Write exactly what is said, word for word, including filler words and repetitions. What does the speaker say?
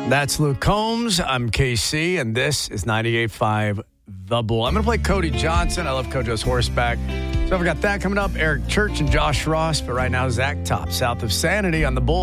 That's Luke Combs. I'm K C, and this is ninety-eight point five The Bull. I'm going to play Cody Johnson. I love Kojo's horseback. So I've got that coming up. Eric Church and Josh Ross. But right now, Zach Top, south of Sanity on The Bull.